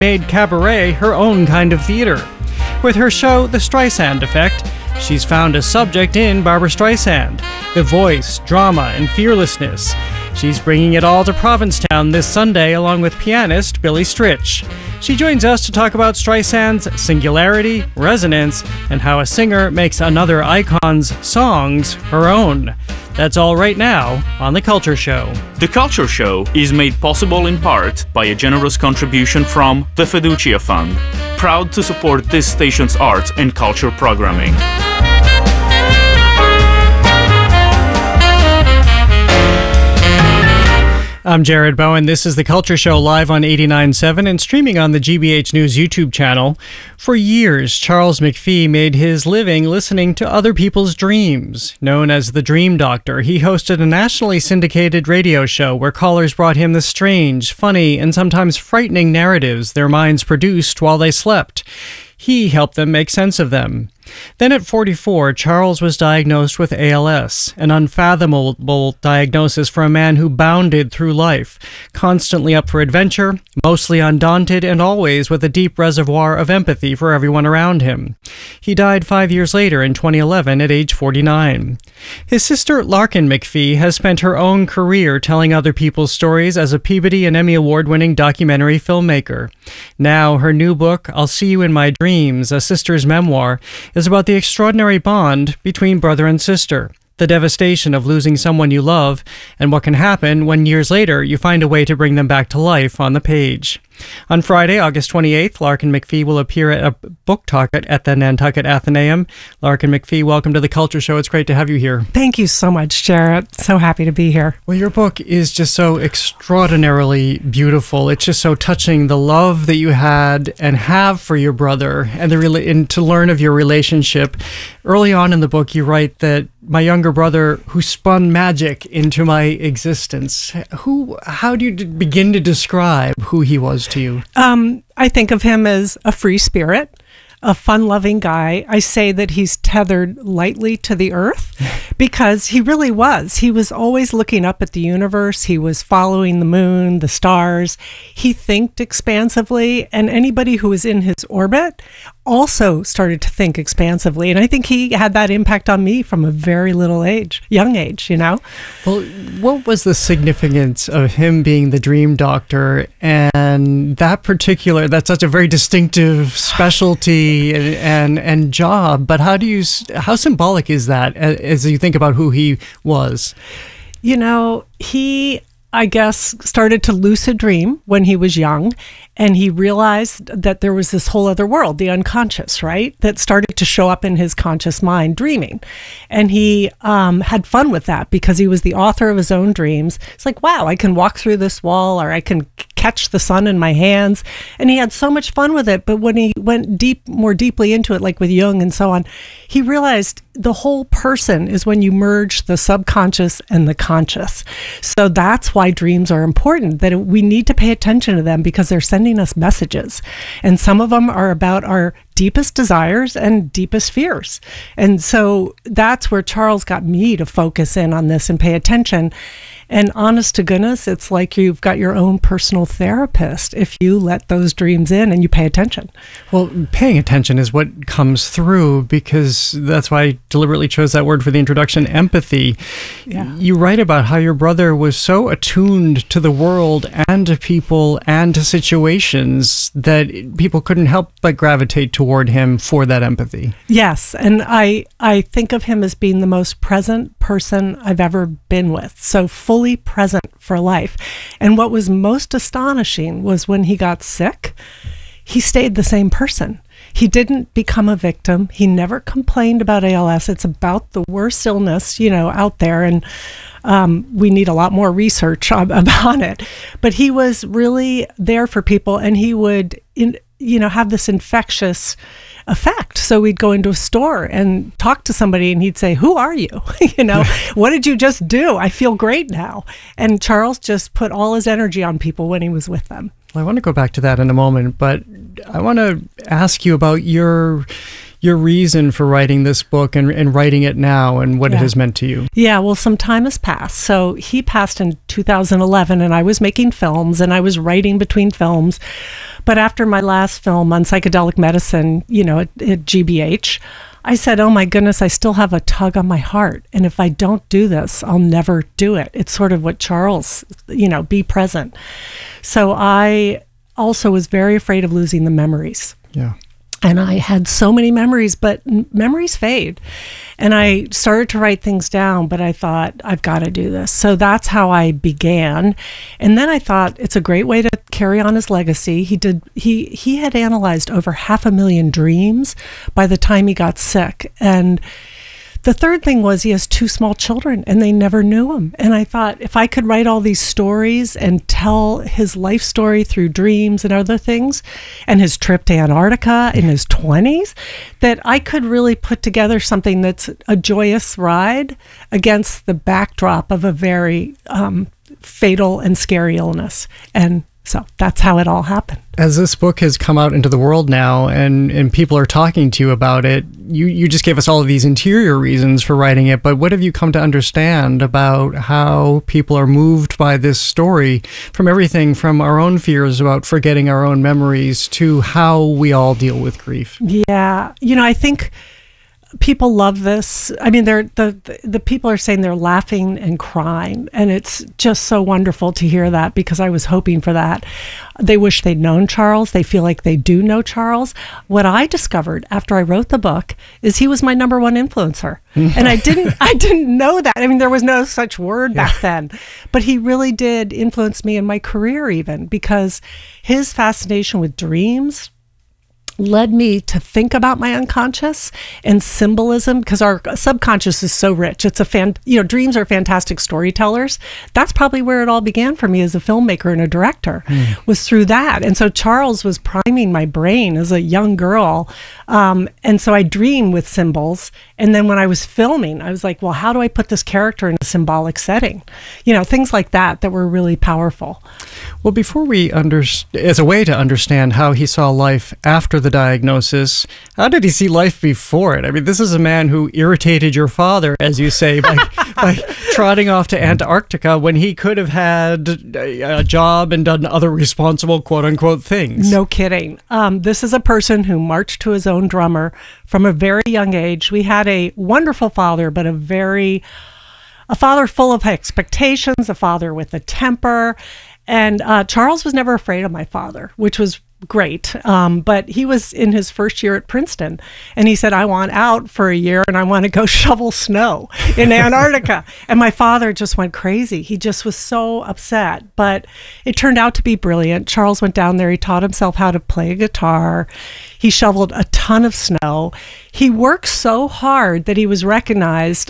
made cabaret her own kind of theater. With her show, The Streisand Effect, she's found a subject in Barbra Streisand, the voice, drama, and fearlessness. She's bringing it all to Provincetown this Sunday along with pianist Billy Stritch. She joins us to talk about Streisand's singularity, resonance, and how a singer makes another icon's songs her own. That's all right now on The Culture Show. The Culture Show is made possible in part by a generous contribution from the Fiducia Fund, proud to support this station's art and culture programming. I'm Jared Bowen. This is The Culture Show live on 89.7 and streaming on the GBH News YouTube channel. For years, Charles McPhee made his living listening to other people's dreams. Known as the Dream Doctor, he hosted a nationally syndicated radio show where callers brought him the strange, funny, and sometimes frightening narratives their minds produced while they slept. He helped them make sense of them. Then at 44, Charles was diagnosed with ALS, an unfathomable diagnosis for a man who bounded through life, constantly up for adventure, mostly undaunted, and always with a deep reservoir of empathy for everyone around him. He died 5 years later in 2011 at age 49. His sister Larkin McPhee has spent her own career telling other people's stories as a Peabody and Emmy Award-winning documentary filmmaker. Now, her new book, I'll See You in My Dreams, a sister's memoir, is about the extraordinary bond between brother and sister, the devastation of losing someone you love, and what can happen when years later you find a way to bring them back to life on the page. On Friday, August 28th, Larkin McPhee will appear at a book talk at the Nantucket Athenaeum. Larkin McPhee, welcome to The Culture Show. It's great to have you here. Thank you so much, Jared. So happy to be here. Well, your book is just so extraordinarily beautiful. It's just so touching, the love that you had and have for your brother and to learn of your relationship. Early on in the book, you write that my younger brother who spun magic into my existence. How do you begin to describe who he was to you? I think of him as a free spirit, a fun-loving guy. I say that he's tethered lightly to the earth because he really was. He was always looking up at the universe. He was following the moon, the stars. He thinked expansively, and anybody who was in his orbit also started to think expansively. And I think he had that impact on me from a very young age, you know? Well, what was the significance of him being the Dream Doctor and that's such a very distinctive specialty and job, but how symbolic is that as you think about who he was? You know, he, I guess, started to lucid dream when he was young, and he realized that there was this whole other world, the unconscious, right, that started to show up in his conscious mind, dreaming. And he had fun with that because he was the author of his own dreams. It's like, wow, I can walk through this wall, or I can catch the sun in my hands. And he had so much fun with it. But when he went more deeply into it, like with Jung and so on, he realized the whole person is when you merge the subconscious and the conscious. So that's why dreams are important, that we need to pay attention to them because they're sending us messages. And some of them are about our deepest desires and deepest fears. And so that's where Charles got me to focus in on this and pay attention. And honest to goodness, it's like you've got your own personal therapist if you let those dreams in and you pay attention. Well, paying attention is what comes through, because that's why I deliberately chose that word for the introduction, empathy. Yeah. You write about how your brother was so attuned to the world and to people and to situations that people couldn't help but gravitate toward him for that empathy. Yes, and I think of him as being the most present person I've ever been with. So fully present for life. And what was most astonishing was when he got sick, he stayed the same person. He didn't become a victim. He never complained about ALS. It's about the worst illness, out there. And we need a lot more research about it. But he was really there for people, and he would, have this infectious effect. So we'd go into a store and talk to somebody, and he'd say, "Who are you? What did you just do? I feel great now." And Charles just put all his energy on people when he was with them. Well, I want to go back to that in a moment, but I want to ask you about your your reason for writing this book and writing it now and what it has meant to you. Yeah, well, some time has passed. So he passed in 2011, and I was making films and I was writing between films. But after my last film on psychedelic medicine, at GBH, I said, oh my goodness, I still have a tug on my heart. And if I don't do this, I'll never do it. It's sort of what Charles, be present. So I also was very afraid of losing the memories. Yeah. And I had so many memories, but memories fade. And I started to write things down, but I thought, I've got to do this. So that's how I began. And then I thought it's a great way to carry on his legacy. He had analyzed over 500,000 dreams by the time he got sick. And the third thing was he has 2 small children and they never knew him. And I thought if I could write all these stories and tell his life story through dreams and other things and his trip to Antarctica in his 20s, that I could really put together something that's a joyous ride against the backdrop of a very fatal and scary illness. And so that's how it all happened. As this book has come out into the world now and people are talking to you about it, you just gave us all of these interior reasons for writing it, but what have you come to understand about how people are moved by this story, from everything from our own fears about forgetting our own memories to how we all deal with grief? Yeah. I think people love this. I mean, the people are saying they're laughing and crying, and it's just so wonderful to hear that because I was hoping for that. They wish they'd known Charles. They feel like they do know Charles. What I discovered after I wrote the book is he was my number one influencer, and I didn't know that. I mean, there was no such word back then, but he really did influence me in my career, even because his fascination with dreams led me to think about my unconscious and symbolism, because our subconscious is so rich. It's dreams are fantastic storytellers. That's probably where it all began for me as a filmmaker and a director, was through that. And so Charles was priming my brain as a young girl. And so I dream with symbols. And then when I was filming, I was like, well, how do I put this character in a symbolic setting? Things like that were really powerful. Well, before we as a way to understand how he saw life after the diagnosis, how did he see life before it? I mean, this is a man who irritated your father, as you say, by trotting off to Antarctica when he could have had a job and done other responsible, quote unquote, things. No kidding. This is a person who marched to his own drummer from a very young age. We had a wonderful father, but a father full of expectations, a father with a temper. And Charles was never afraid of my father, which was great. But he was in his first year at Princeton, and he said, I want out for a year and I want to go shovel snow in Antarctica. And my father just went crazy. He just was so upset, but it turned out to be brilliant. Charles went down there. He taught himself how to play a guitar. He shoveled a ton of snow. He worked so hard that he was recognized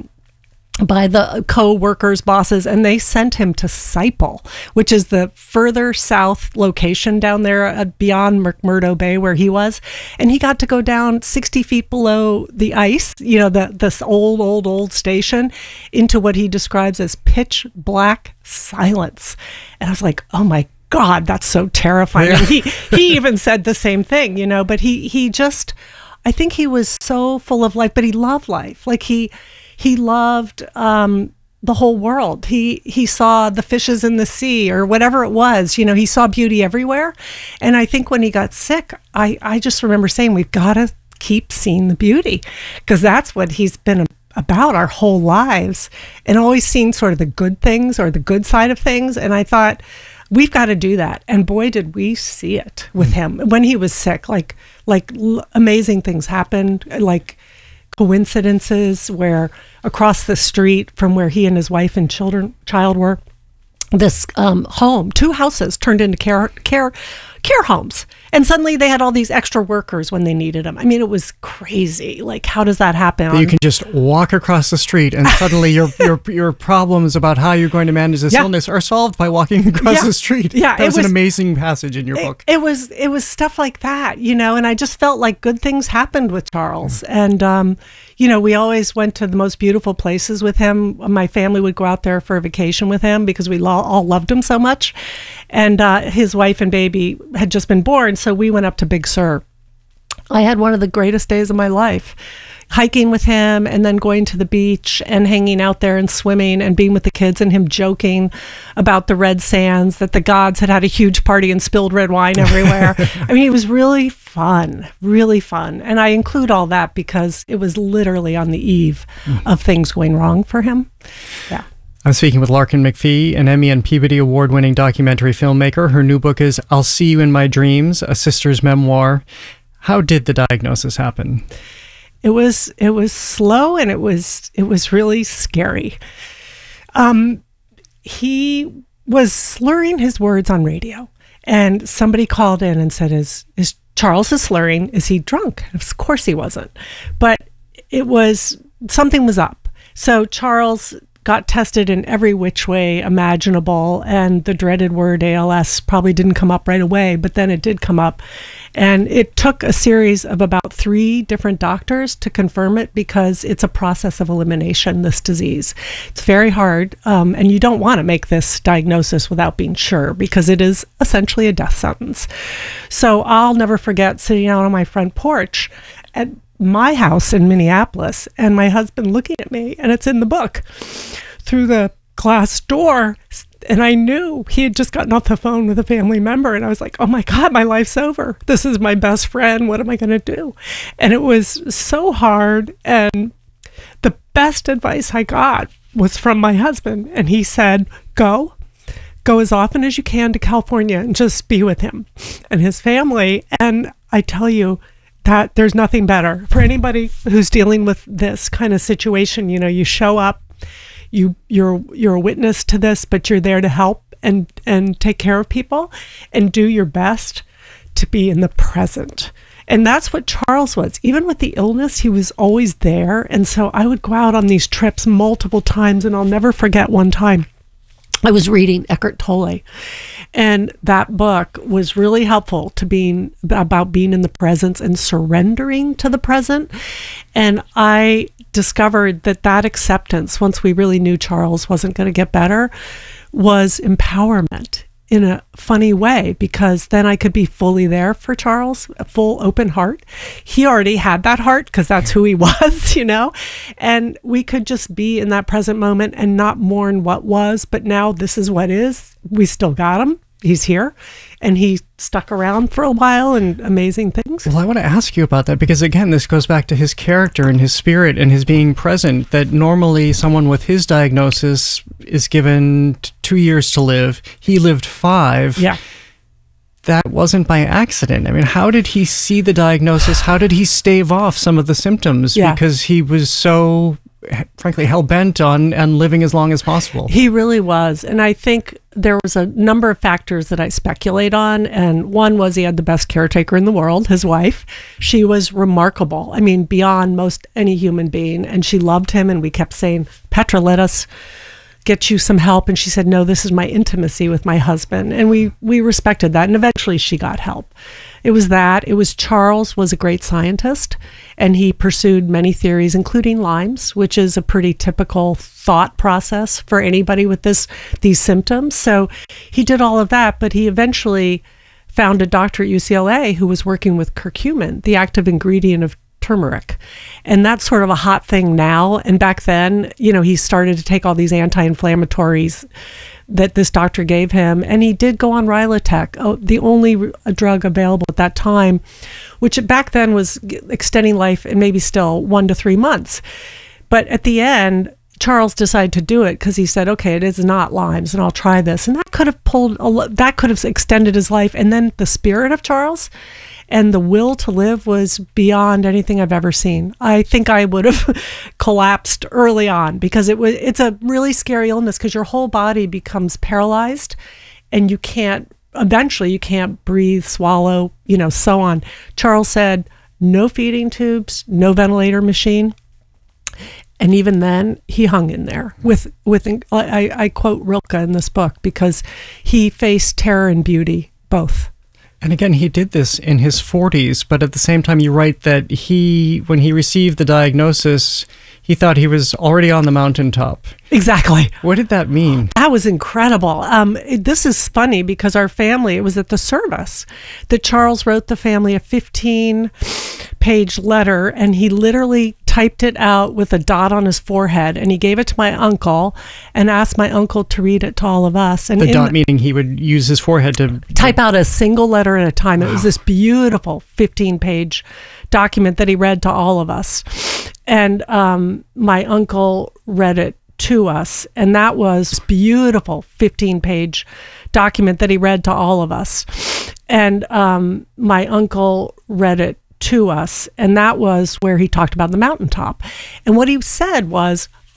by the co-workers, bosses, and they sent him to Saiple, which is the further south location down there beyond McMurdo Bay where he was. And he got to go down 60 feet below the ice, this old station, into what he describes as pitch black silence. And I was like, oh my God, that's so terrifying. Yeah. He even said the same thing, but he just, I think he was so full of life, but he loved life. Like he loved the whole world. He saw the fishes in the sea or whatever it was. He saw beauty everywhere. And I think when he got sick, I just remember saying, we've got to keep seeing the beauty, because that's what he's been about our whole lives, and always seeing sort of the good things or the good side of things. And I thought, we've got to do that. And boy, did we see it with him when he was sick. Like amazing things happened, like coincidences where across the street from where he and his wife and child were, this home, 2 houses turned into care homes. And suddenly they had all these extra workers when they needed them. I mean, it was crazy. Like, how does that happen? You can just walk across the street and suddenly your problems about how you're going to manage this illness are solved by walking across the street. Yeah, that was an amazing passage in your book. It was stuff like that, and I just felt like good things happened with Charles. And, we always went to the most beautiful places with him. My family would go out there for a vacation with him because we all loved him so much. And his wife and baby had just been born, so we went up to Big Sur I had one of the greatest days of my life, hiking with him and then going to the beach and hanging out there and swimming and being with the kids and him joking about the red sands, that the gods had a huge party and spilled red wine everywhere. I mean, it was really fun, really fun. And I include all that because it was literally on the eve of things going wrong for him. Yeah. I'm speaking with Larkin McPhee, an Emmy and Peabody Award-winning documentary filmmaker. Her new book is I'll See You in My Dreams, a sister's memoir. How did the diagnosis happen? It was slow, and it was really scary. He was slurring his words on radio, and somebody called in and said, "Is Charles is slurring? Is he drunk?" Of course he wasn't, but something was up. So Charles got tested in every which way imaginable, and the dreaded word ALS probably didn't come up right away, but then it did come up. And it took a series of about 3 different doctors to confirm it, because it's a process of elimination, this disease. It's very hard, and you don't want to make this diagnosis without being sure, because it is essentially a death sentence. So I'll never forget sitting out on my front porch at my house in Minneapolis, and my husband looking at me, and it's in the book, through the glass door. And I knew he had just gotten off the phone with a family member, and I was like, oh my God, my life's over. This is my best friend. What am I going to do? And it was so hard. And the best advice I got was from my husband. And he said, go as often as you can to California and just be with him and his family. And I tell you, that there's nothing better for anybody who's dealing with this kind of situation. You know, you show up, you're a witness to this, but you're there to help and take care of people and do your best to be in the present. And that's what Charles was. Even with the illness, he was always there. And so I would go out on these trips multiple times, and I'll never forget one time I was reading Eckhart Tolle, and that book was really helpful to about being in the presence and surrendering to the present. And I discovered that acceptance, once we really knew Charles wasn't going to get better, was empowerment in a funny way, because then I could be fully there for Charles, a full open heart. He already had that heart because that's who he was, you know, and we could just be in that present moment and not mourn what was, but now this is what is. We still got him. He's here, and he stuck around for a while, and amazing things. Well, I want to ask you about that, because again, this goes back to his character and his spirit and his being present, that normally someone with his diagnosis is given 2 years to live. He lived 5. Yeah. That wasn't by accident. I mean, how did he see the diagnosis? How did he stave off some of the symptoms? Yeah. Because he was so, frankly, hell-bent on living as long as possible. He really was. And I think there was a number of factors that I speculate on. And one was he had the best caretaker in the world, his wife. She was remarkable. I mean, beyond most any human being. And she loved him. And we kept saying, Petra, let us get you some help. And she said, no, this is my intimacy with my husband. And we respected that. And eventually she got help. It was that. It was Charles was a great scientist, and he pursued many theories, including Lyme's, which is a pretty typical thought process for anybody with these symptoms. So he did all of that, but he eventually found a doctor at UCLA who was working with curcumin, the active ingredient of turmeric. And that's sort of a hot thing now. And back then, you know, he started to take all these anti-inflammatories that this doctor gave him. And he did go on Rilotech, the only drug available at that time, which back then was extending life and maybe still 1 to 3 months. But at the end, Charles decided to do it because he said, okay, it is not Lyme's, and I'll try this. And that could have extended his life. And then the spirit of Charles and the will to live was beyond anything I've ever seen. I think I would have collapsed early on, because it's a really scary illness, because your whole body becomes paralyzed and eventually you can't breathe, swallow, you know, so on. Charles said, no feeding tubes, no ventilator machine. And even then, he hung in there I quote Rilke in this book, because he faced terror and beauty, both. And again, he did this in his 40s, but at the same time, you write that when he received the diagnosis, he thought he was already on the mountaintop. Exactly. What did that mean? That was incredible. This is funny, because our family, it was at the service that Charles wrote the family a 15 15-page letter, and he literally typed it out with a dot on his forehead, and he gave it to my uncle and asked my uncle to read it to all of us. And The dot meaning he would use his forehead to type out a single letter at a time. It was this beautiful 15-page document that he read to all of us. And my uncle read it to us, and that was this beautiful 15-page document that he read to all of us. And my uncle read it to us, and that was where he talked about the mountaintop. And what he said was,